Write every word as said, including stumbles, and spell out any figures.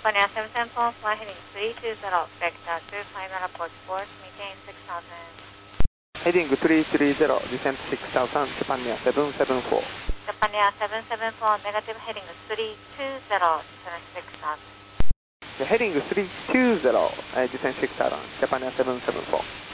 Japan Air seven seven four, fly heading three two zero, vector two final approach course, maintain six thousand. Heading three three zero, descent six thousand, Japan Air seven seven four. Japan Air seven seven four, negative heading three two zero, descent six thousand. Heading three two zero, uh, descent six thousand, Japan Air seven seven four.